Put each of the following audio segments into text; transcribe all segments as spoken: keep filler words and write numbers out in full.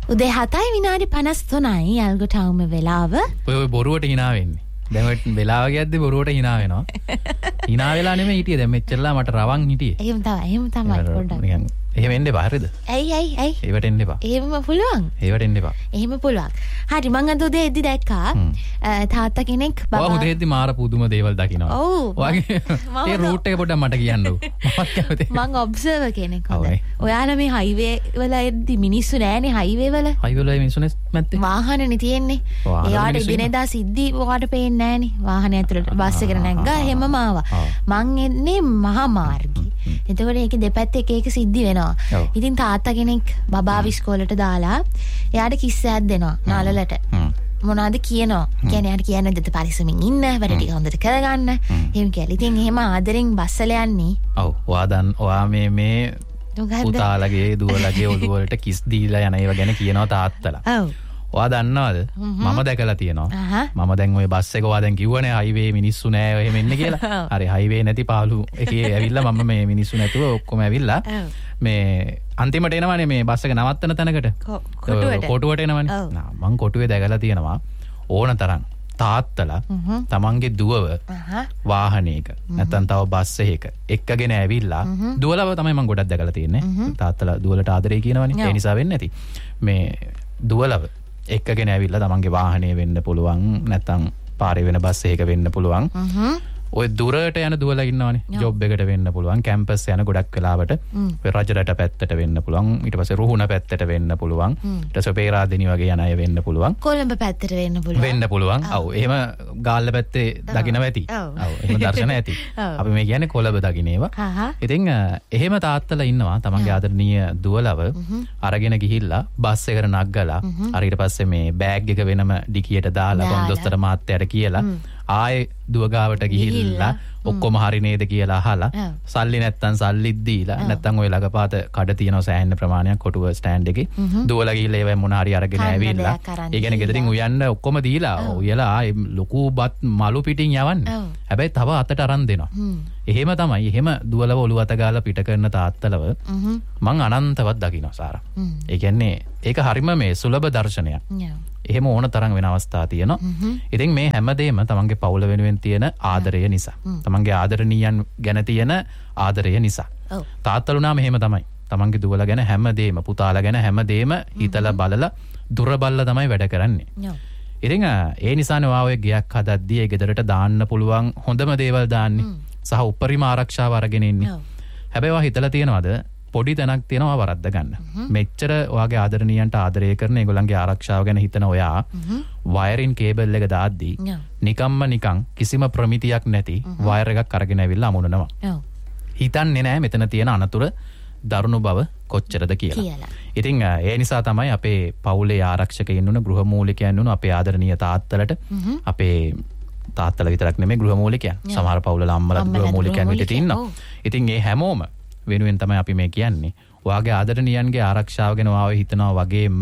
උදේ හතයි විනාඩි පනස් තුනයි යල්ගොටවුම වෙලාව. ඔය බොරුවට hina වෙන්නේ. දැන් වෙලාව ගියද්දි බොරුවට hina වෙනවා. hina වෙලා නෙමෙයි හිටියේ. දැන් මෙච්චරලා මට රවන් හිටියේ. එහෙම තමයි. එහෙම තමයි පොඩ්ඩක්. නිකන් එහෙම එන්න එපා හරිද? ඇයි ඇයි ඇයි? ඒවට එන්න එපා. එහෙම පුළුවන්. ඒවට එන්න එපා. එහෙම පුළුවන්. හරි මං අද උදේ එද්දි දැක්කා තාත්තා කෙනෙක් බබා. ඔය උදේ එද්දි මාර පුදුම දේවල් දකින්නවා. ඔව්. ඔයගේ ඒ රූට් එක පොඩ්ඩක් මට කියන්නකෝ. මමත් කැමතියි. මං ඔබ්සර්වර් කෙනෙක් හොඳයි. ඔයාලා මේ හයිවේ වල එද්දි මිනිස්සු නෑනේ හයිවේ වල. හයිවේ වල මිනිස්සු නැත්තේ. වාහනනේ තියෙන්නේ. ඒවට එදිනෙදා සිද්ධි ඔයාලට පේන්නේ නෑනේ. වාහනේ ඇතුළට බස් එකට නැග්ගා එහෙමම ආවා. මං එන්නේ මහා මාර්ගේ. එතකොට ඒකේ දෙපැත්තේ එක එක සිද්ධි වෙනවා. ඉතින් තාත්තා කෙනෙක් බබා විස්කෝලට දාලා එයාට කිස්සයක් දෙනවා නාලලට. මොනවද කියනවා? කියන්නේ යාට කියන්නේ දෙත පරිස්සමින් ඉන්න, වැඩ ටික හොඳට කරගන්න. එහෙම කියලා. ඉතින් එහෙම ආදරෙන් බස්සල යන්නේ. ඔව්. ඔයා දන් ඔයා මේ මේ පුතාලගේ දුවලගේ ඔළුව වලට කිස් දීලා යන ඒවා ගැන කියනවා තාත්තලා. ඔව්. ඔයා දන්නවද? මම දැකලා තියෙනවා. මම දැන් ওই බස් එක ඔයා දැන් කිව්වනේ හයිවේ මිනිස්සු නෑ එහෙම එන්නේ කියලා. හරි හයිවේ නැති පාළු එකේ ඇවිල්ලා මම මේ මිනිස්සු නැතුව ඔක්කොම ඇවිල්ලා මේ අන්තිමට එනවනේ මේ බස් එක නවත්තන තැනකට. කොටුවට. කොටුවට එනවනේ. මං කොටුවේ දැකලා තියෙනවා ඕන තරම් තාත්තලා තමන්ගේ දුවව වාහනයක නැත්නම් තව බස් එකක එක්කගෙන ඇවිල්ලා දුවලව තමයි මං ගොඩක් දැකලා තියෙන්නේ. තාත්තලා දුවලට ආදරේ කියනවනේ. ඒ නිසා වෙන්නේ නැති. මේ දුවලව එක්කගෙන ඇවිල්ලා තමන්ගේ වාහනේ වෙන්න පුළුවන් නැත්නම් පාරේ වෙන බස් එකක වෙන්න පුළුවන්. ඔය දුරට යන දුවලා ඉන්නවනේ. ජොබ් එකට වෙන්න පුළුවන්. කැම්පස් යන ගොඩක් වෙලාවට ඔය රජරට පැත්තට වෙන්න පුළුවන්. ඊට පස්සේ රුහුණ පැත්තට වෙන්න පුළුවන්. ඊට පස්සේ පේරාදෙනි වගේ යන අය වෙන්න පුළුවන්. කොළඹ පැත්තට වෙන්න පුළුවන්. වෙන්න පුළුවන්. ඔව්. එහෙම ගාල්ල පැත්තේ දකින්න ඇති. ඔව්. එහෙම දර්ශන ඇති. අපි මේ කියන්නේ කොළඹ දකින්න ඒවා. ඉතින් එහෙම තාත්තලා ඉන්නවා තමන්ගේ ආදරණීය දුවලව අරගෙන ගිහිල්ලා බස් එකට නග්ගලා අර ඊට පස්සේ මේ බෑග් එක වෙනම ඩිකියට දාලා කොන්දොස්තර මහත්තයාට කියලා ආයේ දුවගාවට ගිහිල්ලා ඔක්කොම හරි නේද කියලා අහලා සල්ලි නැත්තම් සල්ලිත් දීලා නැත්තම් ওই ළඟපාත කඩ තියෙන සෑහෙන ප්‍රමාණයක් කොටුව ස්ටෑන්ඩ් එකේ දුවලා ගිහිල්ලා ඒවෙන් මොන හරි අරගෙන ඇවිල්ලා ඒ කියන්නේ ගෙදරින් උයන්න ඔක්කොම දීලා උයලා ආයේ ලොකු බත් මලු පිටින් යවන්නේ. හැබැයි තව අතට අරන් දෙනවා. එහෙම තමයි. එහෙම දුවලව ඔළුව අත ගාලා පිට කරන තාත්තලව මං අනන්තවත් දකින්නවා සාරා. ඒ කියන්නේ ඒක හරිම මේ සුලභ දර්ශනයක්. එහෙම ඕන තරම් වෙන අවස්ථා තියෙනවා. ඉතින් මේ හැමදේම තමන්ගේ පවුල වෙනුවෙන් තියෙන ආදරය නිසා. තමන්ගේ ආදරණීයන් ගැන තියෙන ආදරය නිසා. තාත්තලුනාම එහෙම තමයි. තමන්ගේ දුවලා ගැන හැමදේම පුතාලා ගැන හැමදේම හිතලා බලලා දුර බලලා තමයි වැඩ කරන්නේ. ඉතින් ඒ නිසානේ ඔයා ඔය ගයක් හදද්දී ඒ ගෙදරට දාන්න පුළුවන් හොඳම දේවල් දාන්නේ. සහ උපරිම ආරක්ෂාව අරගෙන ඉන්නේ. හැබැයි ඔයා හිතලා තියනවද පොඩි තැනක් තියෙනවා වරද්ද ගන්න. මෙච්චර ඔයාගේ ආදරණීයන්ට ආදරය කරන ඒගොල්ලන්ගේ ආරක්ෂාව ගැන හිතන ඔයා වයරින් කේබල් එක දාද්දී නිකම්ම නිකන් කිසිම ප්‍රමිතියක් නැති වයර් එකක් අරගෙන ඇවිල්ලා අමුණනවා. හිතන්නේ නැහැ මෙතන තියෙන අනතුර දරුණු බව කොච්චරද කියලා. ඉතින් ඒ නිසා තමයි අපේ පවුලේ ආරක්ෂකයින් වුණ ගෘහමූලිකයන් වුණ අපේ ආදරණීය තාත්තලට අපේ තාත්තලා විතරක් නෙමෙයි ගෘහමූලිකයන්. සමහර පවුලල අම්මලා ගෘහමූලිකයන් විදිහට ඉන්නවා. ඉතින් ඒ හැමෝම වෙනුවෙන් තමයි අපි මේ කියන්නේ. ඔයාගේ ආදරණීයන්ගේ ආරක්ෂාව ගැන ඔයාව හිතනවා වගේම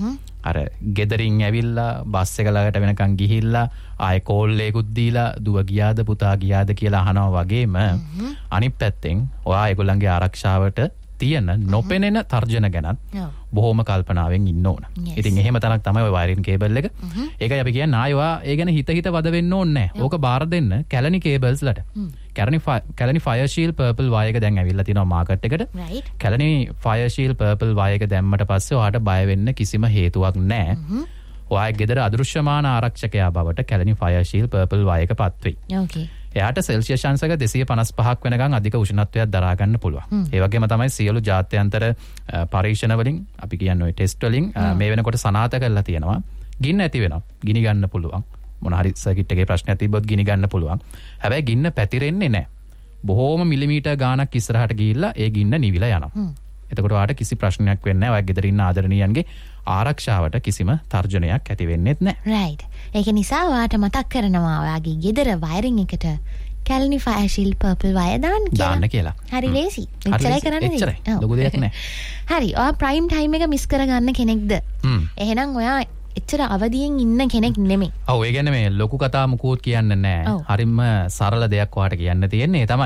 අර ගෙදරින් ඇවිල්ලා බස් එක ළඟට වෙනකන් ගිහිල්ලා ආයේ කෝල් එකකුත් දීලා දුව ගියාද පුතා ගියාද කියලා අහනවා වගේම අනිත් පැත්තෙන් ඔයා ඒගොල්ලන්ගේ ආරක්ෂාවට තියෙන නොපෙනෙන තර්ජන ගැනත් බොහොම කල්පනාවෙන් ඉන්න ඕන. ඉතින් එහෙම තනක් තමයි ඔය වයරින් කේබල් එක. ඒකයි අපි කියන්නේ ආයෙ ඔයා ඒ ගැන හිත හිත වද වෙන්න ඕනේ නැහැ. ඕක බාර දෙන්න Kelani cables ලට. Kelani Kelani fire shield purple wire එක දැන් ඇවිල්ලා තිනවා මාකට් එකට. Kelani fire shield purple wire එක දැම්මට පස්සේ ඔයාට බය වෙන්න කිසිම හේතුවක් නැහැ. ඔයාගේ ගෙදර අදෘශ්‍යමාන ආරක්ෂකයා බවට Kelani fire shield purple wire එක පත් වෙයි. ඕකේ. එයාට සෙල්සියස් අංශක දෙසිය පනස් පහක් වෙනකන් අධික උෂ්ණත්වයක් දරා ගන්න පුළුවන්. ඒ වගේම තමයි සියලු ජාත්‍යන්තර පරීක්ෂණ වලින් අපි කියන්නේ ඔය ටෙස්ට් වලින් මේ වෙනකොට සනාථ කරලා තියෙනවා. ගින්න ඇති වෙනවා. ගිනි ගන්න පුළුවන්. මොන හරි සර්කිට් එකේ ප්‍රශ්නයක් තිබ්බොත් ගිනි ගන්න පුළුවන්. හැබැයි ගින්න පැතිරෙන්නේ නැහැ. බොහෝම මිලිමීටර් ගාණක් ඉස්සරහට ගිහිල්ලා ඒ ගින්න නිවිලා යනවා. එතකොට ඔයාට කිසි ප්‍රශ්නයක් වෙන්නේ නැහැ. ඔයාගේ ගෙදර ඉන්න ආදරණීයන්ගේ ආරක්ෂාවට කිසිම තර්ජනයක් ඇති වෙන්නේත් නැහැ. රයිට්. ඒක නිසා ඔයාට මතක් කරනවා ඔයාගේ ගෙදර වයරින් එකට Kelani fire shield purple wire දාන්න කියලා. දාන්න කියලා. හරි ලේසි. එච්චරයි කරන්න තියෙන්නේ. එච්චරයි. ලොකු දෙයක් නැහැ. හරි. ඔයා ප්‍රයිම් ටයිම් එක මිස් කරගන්න කෙනෙක්ද? එහෙනම් ඔයා එච්චර අවදියෙන් ඉන්න කෙනෙක් නෙමෙයි. ඔව් ඒ කියන්නේ මේ ලොකු කතා මුකුත් කියන්න නැහැ. හරිම සරල දෙයක් ඔයාට කියන්න තියෙන්නේ. ඒ තමයි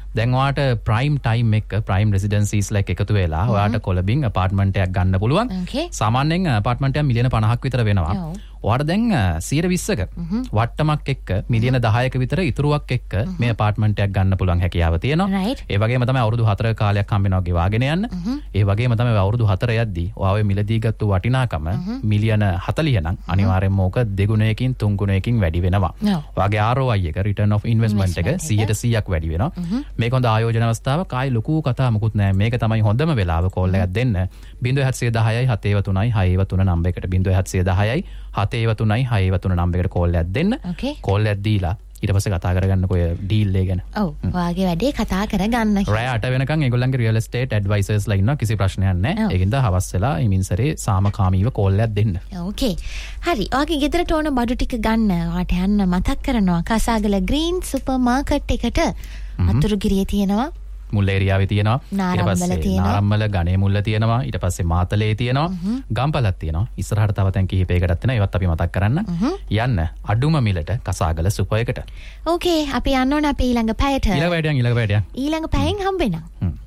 දැන් ඔයාට ප්‍රයිම් ටයිම් එක ප්‍රයිම් රෙසිඩන්සිස් ලයික් එකතු වෙලා ඔයාට කොළඹින් අපාර්ට්මන්ට් එකක් ගන්න පුළුවන්. සාමාන්‍යයෙන් අපාර්ට්මන්ට් එකක් මිලියන පනහක් විතර වෙනවා. ඔයාට දැන් සියයට විස්සක වට්ටමක් එක්ක මිලියන දහයක විතර ඉතුරුවක් එක්ක මේ අපාර්ට්මන්ට් එකක් ගන්න පුළුවන් හැකියාව තියෙනවා. ඒ වගේම තමයි අවුරුදු හතර කාලයක් හම්බ වෙනවා ගෙවාගෙන යන්න. ඒ වගේම තමයි අවුරුදු හතර යද්දී ඔයාව මිලදී ගත්තු වටිනාකම මිලියන හතලිහ නම් අනිවාර්යෙන්ම ඕක දෙගුණයකින් තුන් ගුණයකින් වැඩි වෙනවා. ඔයාගේ ආර් ඔ අයි එක return of investment එක සියයට සීයක් වැඩි වෙනවා. මේක හොඳ ආයෝජන අවස්ථාවක්. ආයි ලොකු කතා මොකුත් නැහැ. මේක තමයි හොඳම වෙලාව කෝල් එකක් දෙන්න. ज़ीरो सात ज़ीरो दहයයි හතේ තුනයි හයේ තුන නම්බර් එකට ज़ीरो सात ज़ीरो දහයයි හතේ තුනයි හයේ තුන නම්බර් එකට කෝල් එකක් දෙන්න. කෝල් එකක් දීලා ඊට පස්සේ කතා කරගන්නකො ඔය ඩීල් එක ගැන. ඔව්. ඔයාගේ වැඩේ කතා කරගන්න. රෑ අට වෙනකන් ඒගොල්ලන්ගේ රියල් එස්ටේට් ඇඩ්වයිසර්ස්ලා ඉන්නවා. කිසි ප්‍රශ්නයක් නැහැ. ඒකින්ද හවස් වෙලා ඉමින්සරේ සාමකාමීව කෝල් එකක් දෙන්න. ඕකේ. හරි. ඔයාගේ ගෙදරට ඕන බඩු ටික ගන්න. ඔයාට යන්න මතක් කරනවා කසාගල ග්‍රීන් සුපර් මාකට් එකට. අතුරුගිරියේ තියෙනවා. මුල් ඒරියාවේ තියෙනවා. ඊට පස්සේ නාරම්මල ගණේ මුල්ල තියෙනවා. ඊට පස්සේ මාතලේ තියෙනවා. ගම්පලක් තියෙනවා. ඉස්සරහට තව තැන් කිහිපයකටත් තියෙනවා. ඒවත් අපි මතක් කරන්න. යන්න අඩුම මිලට කසාගල සුපර් එකට. ඕකේ අපි යන්න ඕන අපේ ඊළඟ පැයට. ඊළඟ පැයට ඊළඟ පැයට ඊළඟ පැයෙන් හම්බ වෙනවා.